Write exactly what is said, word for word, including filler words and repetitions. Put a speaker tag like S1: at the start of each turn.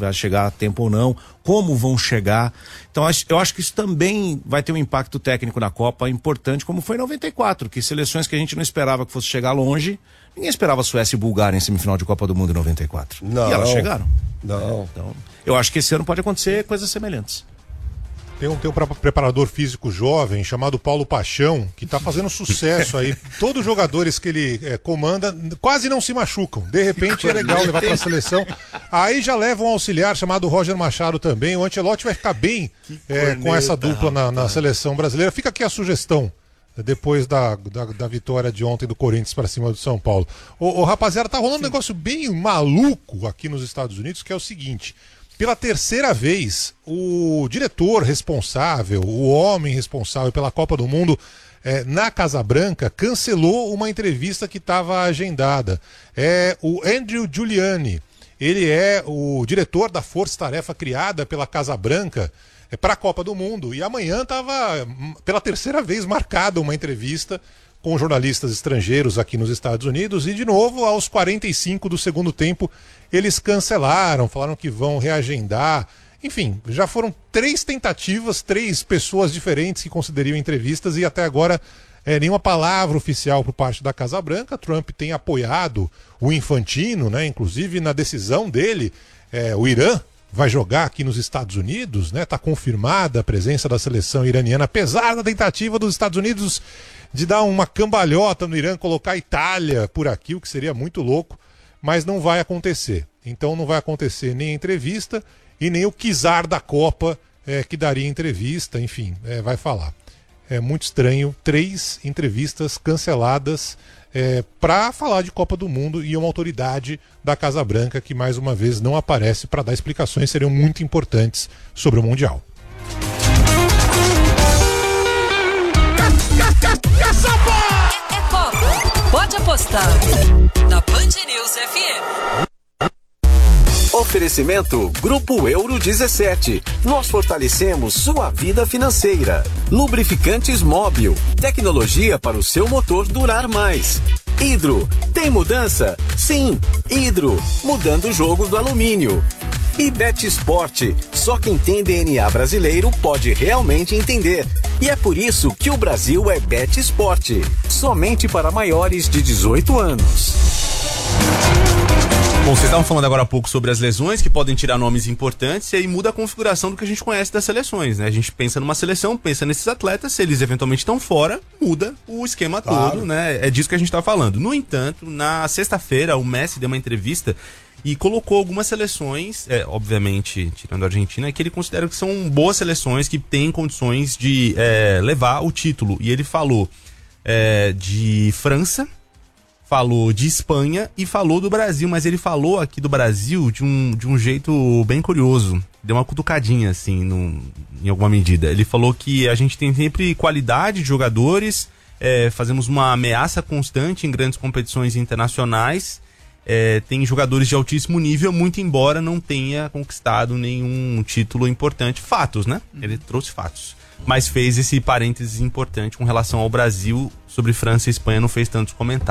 S1: vai chegar a tempo ou não, como vão chegar. Então eu acho que isso também vai ter um impacto técnico na Copa importante, como foi em noventa e quatro, que seleções que a gente não esperava que fosse chegar longe, ninguém esperava a Suécia e Bulgária em semifinal de Copa do Mundo em noventa e quatro.
S2: Não.
S1: E elas chegaram.
S2: Não.
S1: Então, eu acho que esse ano pode acontecer coisas semelhantes.
S3: Tem um, tem um preparador físico jovem chamado Paulo Paixão, que está fazendo sucesso aí. Todos os jogadores que ele é, comanda quase não se machucam. De repente é legal levar para a seleção. Aí já leva um auxiliar chamado Roger Machado também. O Ancelotti vai ficar bem é, com essa dupla na, na seleção brasileira. Fica aqui a sugestão, depois da, da, da vitória de ontem do Corinthians para cima do São Paulo. Ô, ô rapaziada, tá rolando Sim. um negócio bem maluco aqui nos Estados Unidos, que é o seguinte... Pela terceira vez, o diretor responsável, o homem responsável pela Copa do Mundo é, na Casa Branca, cancelou uma entrevista que estava agendada. É o Andrew Giuliani. Ele é o diretor da força-tarefa criada pela Casa Branca é, para a Copa do Mundo. E amanhã estava, pela terceira vez, marcada uma entrevista com jornalistas estrangeiros aqui nos Estados Unidos, e de novo, aos quarenta e cinco do segundo tempo, eles cancelaram, falaram que vão reagendar. Enfim, já foram três tentativas, três pessoas diferentes que concederiam entrevistas, e até agora é, nenhuma palavra oficial por parte da Casa Branca. Trump tem apoiado o Infantino, né, inclusive na decisão dele, é, o Irã vai jogar aqui nos Estados Unidos, né? Está confirmada a presença da seleção iraniana, apesar da tentativa dos Estados Unidos de dar uma cambalhota no Irã, colocar a Itália por aqui, o que seria muito louco, mas não vai acontecer. Então não vai acontecer nem a entrevista e nem o czar da Copa é, que daria entrevista, enfim, é, vai falar. É muito estranho, três entrevistas canceladas é, para falar de Copa do Mundo, e uma autoridade da Casa Branca que mais uma vez não aparece para dar explicações, seriam muito importantes sobre o Mundial.
S4: É Copa. Pode apostar na Band News F M.
S5: Oferecimento Grupo Euro dezessete. Nós fortalecemos sua vida financeira. Lubrificantes Móbil. Tecnologia para o seu motor durar mais. Hidro. Tem mudança? Sim. Hidro. Mudando o jogo do alumínio. E Bet Esporte. Só quem tem D N A brasileiro pode realmente entender. E é por isso que o Brasil é Bet Esporte. Somente para maiores de dezoito anos.
S6: Bom, vocês estavam falando agora há pouco sobre as lesões que podem tirar nomes importantes, e aí muda a configuração do que a gente conhece das seleções, né? A gente pensa numa seleção, pensa nesses atletas, se eles eventualmente estão fora, muda o esquema claro. todo, né? É disso que a gente está falando. No entanto, na sexta-feira, o Messi deu uma entrevista e colocou algumas seleções, é, obviamente, tirando a Argentina, que ele considera que são boas seleções, que têm condições de é, levar o título. E ele falou é, de França, falou de Espanha e falou do Brasil, mas ele falou aqui do Brasil de um, de um jeito bem curioso. Deu uma cutucadinha, assim, no, em alguma medida. Ele falou que a gente tem sempre qualidade de jogadores, é, fazemos uma ameaça constante em grandes competições internacionais, é, tem jogadores de altíssimo nível, muito embora não tenha conquistado nenhum título importante. Fatos, né? Ele trouxe fatos. Mas fez esse parênteses importante com relação ao Brasil. Sobre França e Espanha não fez tantos comentários.